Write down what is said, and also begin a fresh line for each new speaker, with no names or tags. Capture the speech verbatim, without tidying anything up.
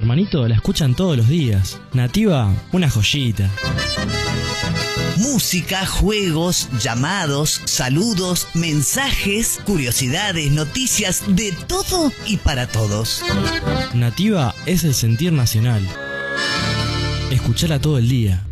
hermanito, la escuchan todos los días. Nativa, una joyita.
Música, juegos, llamados, saludos, mensajes, curiosidades, noticias, de todo y para todos.
Nativa es el sentir nacional. Escuchala todo el día.